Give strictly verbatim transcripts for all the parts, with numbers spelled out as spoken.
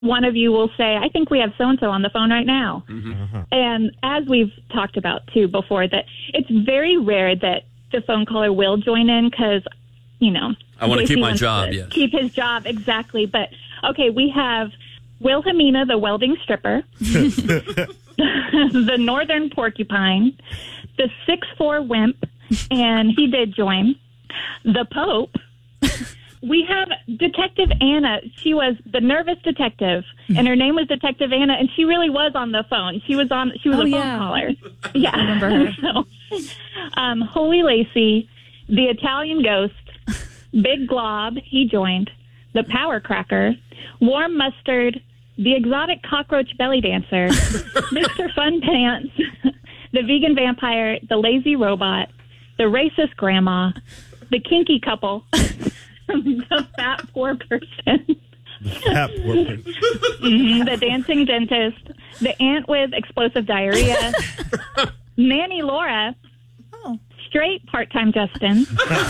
one of you will say, I think we have so-and-so on the phone right now. Mm-hmm. Uh-huh. And as we've talked about, too, before, that it's very rare that the phone caller will join in because, you know. I want to keep my wants job, to yes. Keep his job, exactly. But, okay, we have Wilhelmina, the welding stripper, the northern porcupine, the six foot four wimp, and he did join, the Pope. We have Detective Anna. She was the nervous detective, and her name was Detective Anna, and she really was on the phone. She was on. She was Oh, a phone yeah. caller. Yeah, I remember her. So, um, Holy Lacey, the Italian Ghost, Big Glob. He joined. The Power Cracker, Warm Mustard, the Exotic Cockroach Belly Dancer, Mister Fun Pants, the Vegan Vampire, the Lazy Robot, the Racist Grandma, the Kinky Couple. The Fat Poor Person. That poor person. Mhm, the Dancing Dentist. The Ant with Explosive Diarrhea. Nanny Laura. Oh. Straight Part-Time Justin.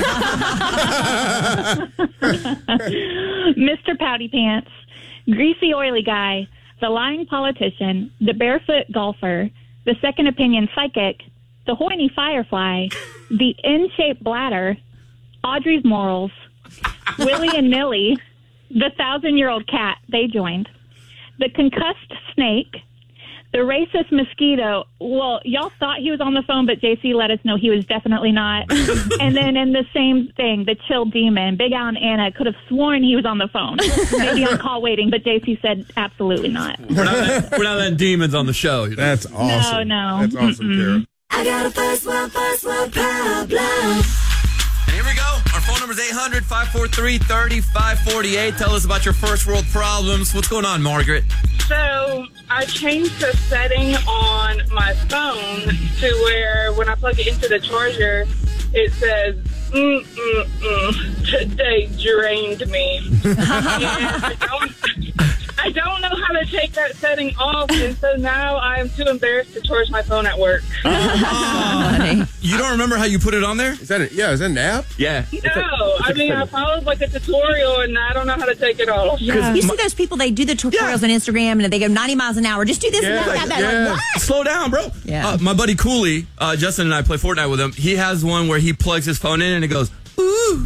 Mister Pouty Pants. Greasy Oily Guy. The Lying Politician. The Barefoot Golfer. The Second Opinion Psychic. The Horny Firefly. The In-Shaped Bladder. Audrey's Morals. Willie and Millie, the thousand-year-old cat, they joined. The concussed snake, the racist mosquito. Well, y'all thought he was on the phone, but J C let us know he was definitely not. And then in the same thing, the chill demon, Big Al and Anna could have sworn he was on the phone. Maybe on call waiting, but J C said absolutely not. We're not, letting, we're not letting demons on the show. You know? That's awesome. No, no. That's awesome, Mm-mm. Kara. I got a first world, first world problem. And here we go. Our phone number is eight hundred, five four three, three five four eight. Tell us about your first world problems. What's going on, Margaret? So I changed the setting on my phone to where when I plug it into the charger, it says, mm, mm, mm, today drained me. And I don't, I don't know how to take that setting off, and so now I am too embarrassed to charge my phone at work. Uh, you don't remember how you put it on there? Is that a, yeah, is that an app? Yeah. No, I mean, I followed like a tutorial, and I don't know how to take it off. Yeah. You see those people, they do the tutorials Yeah. on Instagram, and they go ninety miles an hour. Just do this Yeah, and that. that. yeah. Like, what? Slow down, bro. Yeah. Uh, my buddy Cooley, uh, Justin and I play Fortnite with him. He has one where he plugs his phone in and it goes, ooh.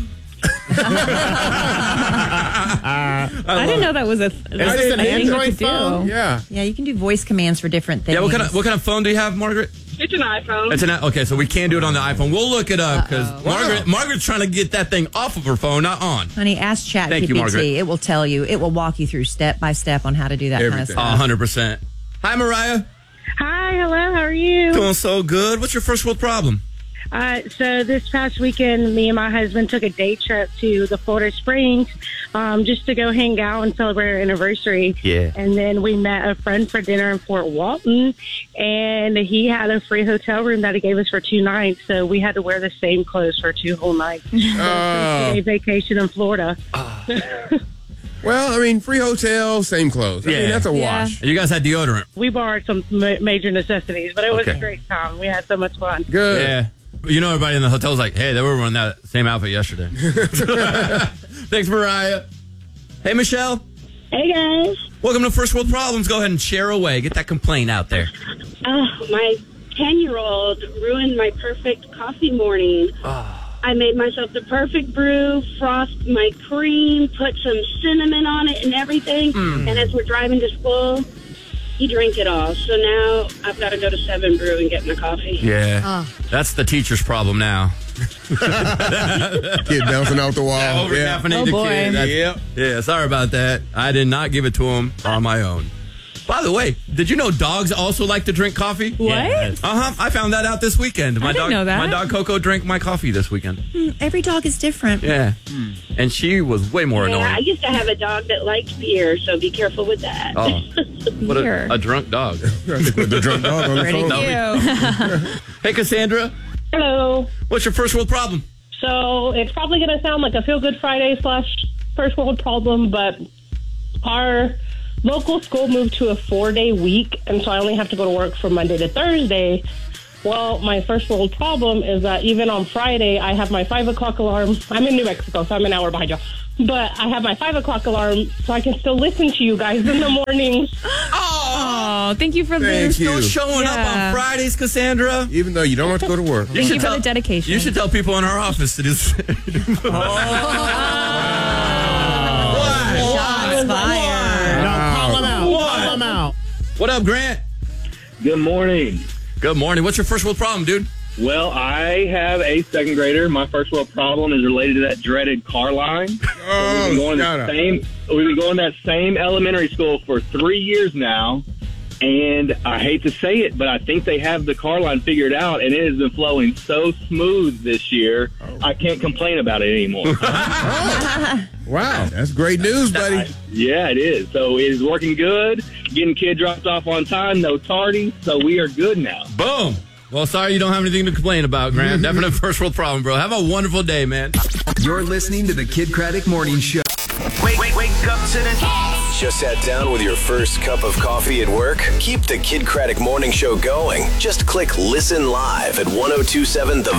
I, I didn't know that was a, th- Is this an a thing Android to do. phone? Yeah. Yeah, you can do voice commands for different things. Yeah, what kind of what kind of phone do you have, Margaret? It's an iPhone. It's an okay, so we can do it on the iPhone. We'll look it up because Uh-oh. Margaret Margaret's trying to get that thing off of her phone, not on. Honey, ask Chat Thank G P T. you, Margaret. It will tell you. It will walk you through step by step on how to do that kind of Everything. stuff. one hundred percent. Hi, Mariah. Hi, hello, how are you? Doing so good. What's your first world problem? Uh, so this past weekend, me and my husband took a day trip to the Florida Springs um, just to go hang out and celebrate our anniversary. Yeah. And then we met a friend for dinner in Fort Walton, and he had a free hotel room that he gave us for two nights. So we had to wear the same clothes for two whole nights. So it was Oh. a two-day vacation in Florida. Well, I mean, free hotel, same clothes. I Yeah. mean, that's a Yeah. wash. You guys had deodorant. We borrowed some ma- major necessities, but it was Okay. a great time. We had so much fun. Good. Yeah. You know, everybody in the hotel's like, hey, they were wearing that same outfit yesterday. Thanks, Mariah. Hey, Michelle. Hey, guys. Welcome to First World Problems. Go ahead and share away. Get that complaint out there. Oh, my ten-year-old ruined my perfect coffee morning. I made myself the perfect brew, frosted my cream, put some cinnamon on it and everything. Mm. And as we're driving to school, he drank it all. So now I've got to go to Seven Brew and get my coffee. Yeah. That's the teacher's problem now. Kid bouncing off the wall. Over Yeah. caffeinated Oh, boy. kid. That's- Yep. Yeah, sorry about that. I did not give it to him on my own. By the way, did you know dogs also like to drink coffee? What? Uh huh. I found that out this weekend. My I didn't dog, know that. My dog Coco drank my coffee this weekend. Hmm, every dog is different. Yeah, and she was way more Yeah, I annoying. used to have a dog that liked beer, so be careful with that. Oh, what Beer. a, a drunk dog. The drunk dog on the Pretty phone. cute. Hey, Cassandra, Hello. what's your first world problem? So it's probably going to sound like a Feel Good Friday slash first world problem, but our local school moved to a four-day week, and so I only have to go to work from Monday to Thursday. Well, my first world problem is that even on Friday, I have my five o'clock alarm. I'm in New Mexico, so I'm an hour behind you. but I have my five o'clock alarm, so I can still listen to you guys in the mornings. Oh, thank you for Thank the you. Still showing up Yeah. on Fridays, Cassandra. Even though you don't have to go to work. Thank you for tell- the dedication. You should tell people in our office to do the same. Shots fired. Now call him out. What? Call him out. What up, Grant? Good morning. Good morning. What's your first world problem, dude? Well, I have a second grader. My first world problem is related to that dreaded car line. Oh, we've been going shut to up. the same. We've been going to that same elementary school for three years now, and I hate to say it, but I think they have the car line figured out, and it has been flowing so smooth this year. I can't complain about it anymore. Wow, that's great news, buddy. Yeah, it is. So it is working good. Getting kid dropped off on time, no tardy. So we are good now. Boom. Well, sorry you don't have anything to complain about, Grant. Definite first world problem, bro. Have a wonderful day, man. You're listening to the Kid Craddock Morning Show. Wake, wake, wake up to the Just sat down with your first cup of coffee at work? Keep the Kid Craddock Morning Show going. Just click Listen Live at ten twenty-seven The